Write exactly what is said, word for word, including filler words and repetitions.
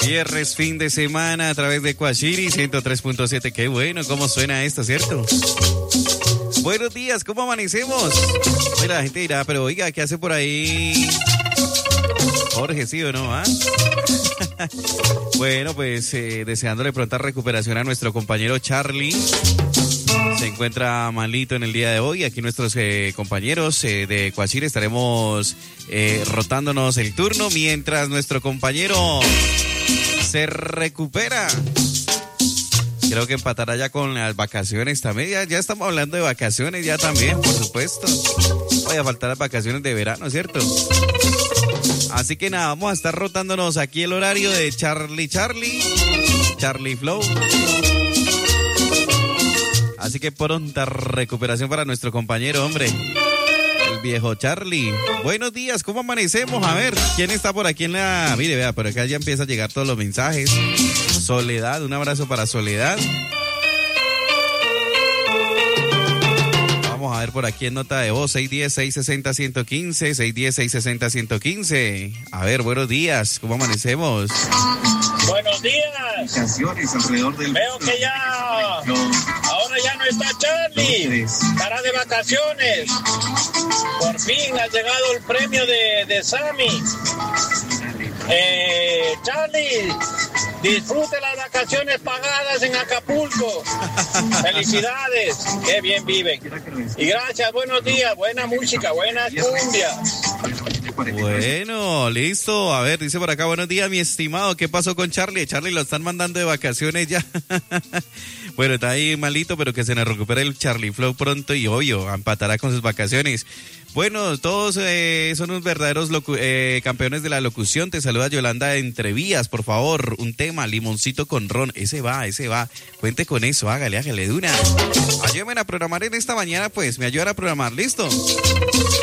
Viernes, fin de semana a través de Cuachiri ciento tres punto siete. Qué bueno, cómo suena esto, ¿cierto? Buenos días, ¿cómo amanecemos? Mira, la gente dirá, pero oiga, ¿qué hace por ahí Jorge, sí o no? ¿Ah? Bueno, pues eh, deseándole pronta recuperación a nuestro compañero Charlie. Se encuentra malito en el día de hoy. Aquí nuestros eh, compañeros eh, de Cuachiri estaremos eh, rotándonos el turno mientras nuestro compañero se recupera. Creo que empatará ya con las vacaciones también. Ya, ya estamos hablando de vacaciones ya también, por supuesto. Vaya a faltar las vacaciones de verano, ¿cierto? Así que nada, vamos a estar rotándonos aquí el horario de Charlie Charlie, Charlie Flow. Así que pronta recuperación para nuestro compañero, hombre, el viejo Charlie. Buenos días, ¿cómo amanecemos? A ver, ¿quién está por aquí en la...? Mire, vea, por acá ya empieza a llegar todos los mensajes. Soledad, un abrazo para Soledad. Vamos a ver por aquí en nota de voz, seis uno cero, seis seis cero, uno uno cinco, seis uno cero, seis seis cero, uno uno cinco. A ver, buenos días, ¿cómo amanecemos? Buenos días. Alrededor del... Veo que ya... Ahora ya no está Charlie. Estará de vacaciones. Por fin ha llegado el premio de, de Sammy. Eh, Charlie, disfrute las vacaciones pagadas en Acapulco. Felicidades. Qué bien viven. Y gracias, buenos días. Buena música, buenas cumbias. Bueno, listo. A ver, dice por acá, buenos días, mi estimado. ¿Qué pasó con Charlie? Charlie lo están mandando de vacaciones ya. Bueno, está ahí malito, pero que se nos recupere el Charlie Flow pronto y obvio, empatará con sus vacaciones. Bueno, todos eh, son unos verdaderos locu- eh, campeones de la locución. Te saluda Yolanda Entrevías, por favor. Un tema, limoncito con ron. Ese va, ese va. Cuente con eso, hágale, hágale de una. Ayúdenme a programar en esta mañana, pues. Me ayudan a programar, ¿listo?